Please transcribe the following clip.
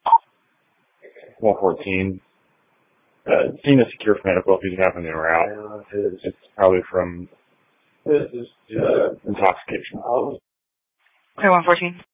114. Seen a secure for medical if he's having a route. It's probably from intoxication. Okay, 114.